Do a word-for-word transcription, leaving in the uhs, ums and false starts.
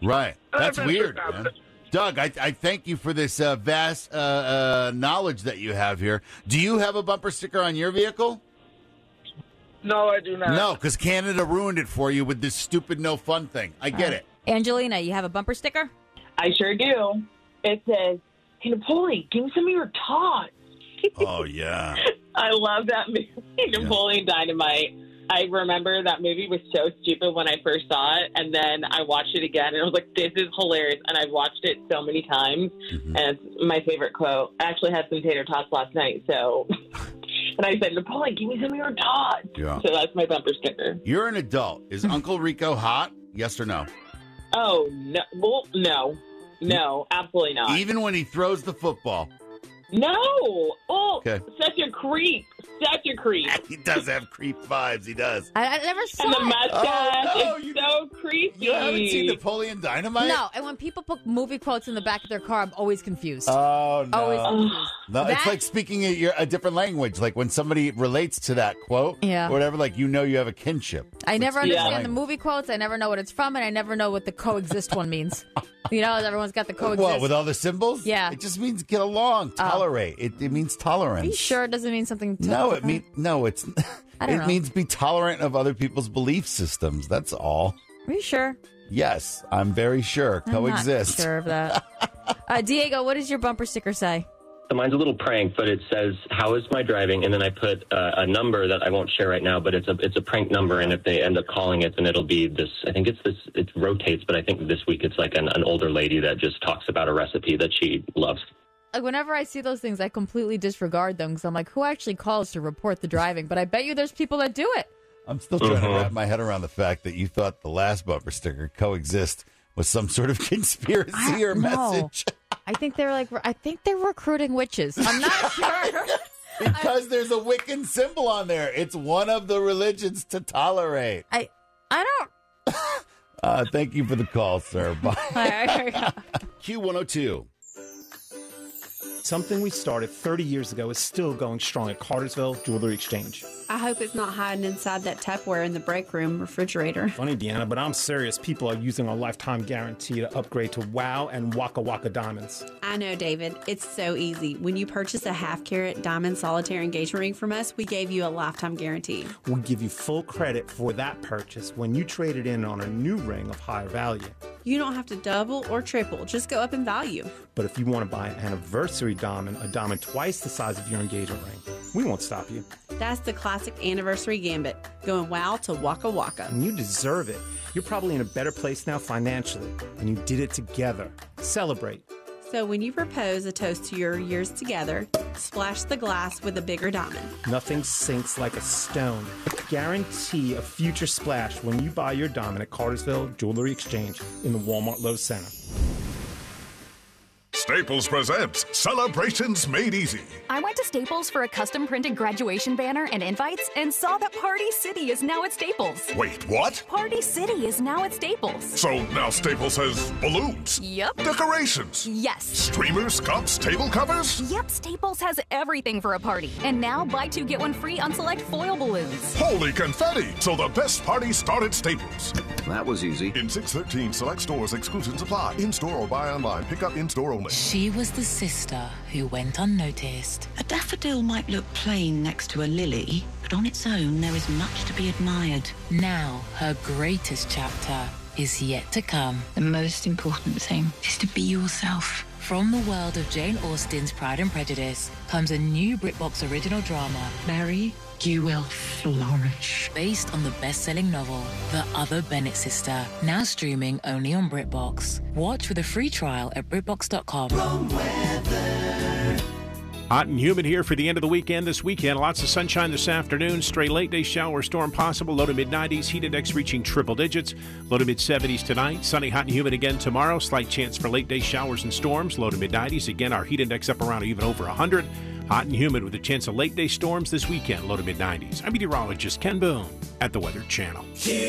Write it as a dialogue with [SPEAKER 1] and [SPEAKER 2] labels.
[SPEAKER 1] Right. That's
[SPEAKER 2] I'm
[SPEAKER 1] weird,
[SPEAKER 2] sure
[SPEAKER 1] man. Doug, I, I thank you for this uh, vast uh, uh, knowledge that you have here. Do you have a bumper sticker on your vehicle?
[SPEAKER 2] No, I do not.
[SPEAKER 1] No, because Canada ruined it for you with this stupid no fun thing. I get
[SPEAKER 3] Uh,
[SPEAKER 1] it.
[SPEAKER 3] Angelina, you have a bumper sticker?
[SPEAKER 4] I sure do. It says, "Hey, Napoleon, give me some of your tots."
[SPEAKER 1] Oh, yeah.
[SPEAKER 4] I love that movie, Napoleon Dynamite. I remember that movie was so stupid when I first saw it, and then I watched it again, and I was like, this is hilarious, and I've watched it so many times,
[SPEAKER 1] Mm-hmm.
[SPEAKER 4] and it's my favorite quote. I actually had some tater tots last night, so... And I said, Napoleon, give me some of your tots.
[SPEAKER 1] Yeah.
[SPEAKER 4] So that's my bumper sticker.
[SPEAKER 1] You're an adult. Is Uncle Rico hot? Yes or no?
[SPEAKER 4] Oh, no. Well, no. No, absolutely not.
[SPEAKER 1] Even when he throws the football.
[SPEAKER 4] No. Oh,
[SPEAKER 1] Okay.
[SPEAKER 4] such a creep. Such a creep.
[SPEAKER 1] He does have creep vibes. He does.
[SPEAKER 3] I, I never saw
[SPEAKER 4] And the
[SPEAKER 3] it.
[SPEAKER 4] mustache
[SPEAKER 1] Oh, no,
[SPEAKER 4] is
[SPEAKER 1] you-
[SPEAKER 4] so creepy.
[SPEAKER 1] You haven't seen Napoleon Dynamite?
[SPEAKER 3] No, and when people put movie quotes in the back of their car, I'm always confused.
[SPEAKER 1] Oh, no.
[SPEAKER 3] always confused.
[SPEAKER 1] No, it's
[SPEAKER 3] That-
[SPEAKER 1] like speaking a, your, a different language. Like when somebody relates to that quote
[SPEAKER 3] Yeah.
[SPEAKER 1] or whatever, like you know you have a kinship.
[SPEAKER 3] I never
[SPEAKER 1] It's-
[SPEAKER 3] understand
[SPEAKER 1] Yeah.
[SPEAKER 3] the movie quotes. I never know what it's from, and I never know what the coexist one means. You know, everyone's got the coexist.
[SPEAKER 1] What, with all the symbols?
[SPEAKER 3] Yeah.
[SPEAKER 1] It just means get along, tolerate. It, it means tolerance.
[SPEAKER 3] Are you sure it doesn't mean something? To-
[SPEAKER 1] No, it mean no. It's
[SPEAKER 3] I don't
[SPEAKER 1] it
[SPEAKER 3] know.
[SPEAKER 1] means be tolerant of other people's belief systems. That's all.
[SPEAKER 3] Are you sure?
[SPEAKER 1] Yes, I'm very sure.
[SPEAKER 3] I'm
[SPEAKER 1] Coexist.
[SPEAKER 3] not sure of that. uh, Diego, what does your bumper sticker say?
[SPEAKER 5] So mine's a little prank, but it says, "How is my driving?" And then I put uh, a number that I won't share right now, but it's a it's a prank number. And if they end up calling it, then it'll be this. I think it's this. It rotates, but I think this week it's like an, an older lady that just talks about a recipe that she loves.
[SPEAKER 3] Like whenever I see those things, I completely disregard them because I'm like, who actually calls to report the driving? But I bet you there's people that do it.
[SPEAKER 1] I'm still trying
[SPEAKER 5] Mhm.
[SPEAKER 1] to wrap my head around the fact that you thought the last bumper sticker, coexist, was some sort of conspiracy
[SPEAKER 3] I-
[SPEAKER 1] or
[SPEAKER 3] no.
[SPEAKER 1] message.
[SPEAKER 3] I think they're like, I think they're recruiting witches. I'm not sure.
[SPEAKER 1] Because there's a Wiccan symbol on there. It's one of the religions to tolerate.
[SPEAKER 3] I, I don't.
[SPEAKER 1] Uh, thank you for the call, sir. Bye. Q one oh two.
[SPEAKER 6] Something we started thirty years ago is still going strong at Cartersville Jewelry Exchange.
[SPEAKER 7] I hope it's not hiding inside that Tupperware in the break room refrigerator.
[SPEAKER 6] Funny, Deanna, but I'm serious. People are using our lifetime guarantee to upgrade to WOW and Waka Waka diamonds.
[SPEAKER 7] I know, David. It's so easy. When you purchase a half-carat diamond solitaire engagement ring from us, we gave you a lifetime guarantee.
[SPEAKER 6] We give you full credit for that purchase when you trade it in on a new ring of higher value.
[SPEAKER 7] You don't have to double or triple. Just go up in value.
[SPEAKER 6] But if you want to buy an anniversary diamond, a diamond twice the size of your engagement ring, we won't stop you.
[SPEAKER 7] That's the classic anniversary gambit, going wow to Waka Waka.
[SPEAKER 6] And you deserve it. You're probably in a better place now financially, and you did it together. Celebrate.
[SPEAKER 7] So when you propose a toast to your years together, splash the glass with a bigger diamond.
[SPEAKER 6] Nothing sinks like a stone. Guarantee a future splash when you buy your diamond at Cartersville Jewelry Exchange in the Walmart Lowe's Center.
[SPEAKER 8] Staples presents Celebrations Made Easy.
[SPEAKER 9] I went to Staples for a custom printed graduation banner and invites and saw that Party City is now at Staples.
[SPEAKER 8] Wait, what?
[SPEAKER 9] Party City is now at Staples.
[SPEAKER 8] So now Staples has balloons,
[SPEAKER 9] Yep.
[SPEAKER 8] decorations,
[SPEAKER 9] Yes.
[SPEAKER 8] streamers, cups, table covers?
[SPEAKER 9] Yep, Staples has everything for a party. And now buy two, get one free on select foil balloons.
[SPEAKER 8] Holy confetti! So the best party started Staples.
[SPEAKER 10] That was easy.
[SPEAKER 8] In six thirteen select stores, exclusions apply. In-store or buy online. Pick up in-store only.
[SPEAKER 11] She was the sister who went unnoticed.
[SPEAKER 12] A daffodil might look plain next to a lily, but on its own there is much to be admired.
[SPEAKER 11] Now her greatest chapter is yet to come.
[SPEAKER 12] The most important thing is to be yourself.
[SPEAKER 11] From the world of Jane Austen's Pride and Prejudice comes a new BritBox original drama,
[SPEAKER 12] Mary, you will flourish.
[SPEAKER 11] based on the best-selling novel, The Other Bennett Sister, now streaming only on BritBox. Watch with a free trial at BritBox dot com.
[SPEAKER 13] Hot and humid here for the end of the weekend this weekend. Lots of sunshine this afternoon. Stray late day shower storm possible. Low to mid nineties. Heat index reaching triple digits. Low to mid seventies tonight. Sunny, hot and humid again tomorrow. Slight chance for late day showers and storms. Low to mid nineties. Again, our heat index up around even over one hundred. Hot and humid with a chance of late day storms this weekend. Low to mid nineties. I'm meteorologist Ken Boone at the Weather Channel.